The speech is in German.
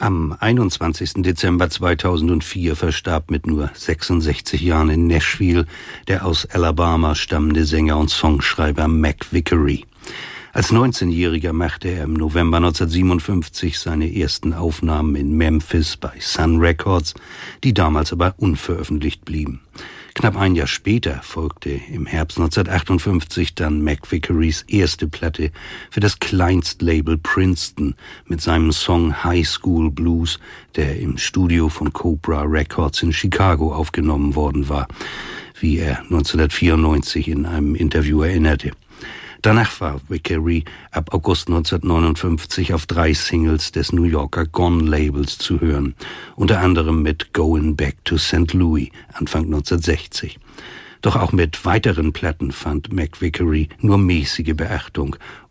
Am 21. Dezember 2004 verstarb mit nur 66 Jahren in Nashville der aus Alabama stammende Sänger und Songschreiber Mac Vickery. Als 19-Jähriger machte er im November 1957 seine ersten Aufnahmen in Memphis bei Sun Records, die damals aber unveröffentlicht blieben. Knapp ein Jahr später folgte im Herbst 1958 dann Mac Vickerys erste Platte für das Kleinstlabel Princeton mit seinem Song High School Blues, der im Studio von Cobra Records in Chicago aufgenommen worden war, wie er 1994 in einem Interview erinnerte. Danach war Vickery ab August 1959 auf 3 Singles des New Yorker Gone-Labels zu hören, unter anderem mit Going Back to St. Louis Anfang 1960. Doch auch mit weiteren Platten fand Mac Vickery nur mäßige Beachtung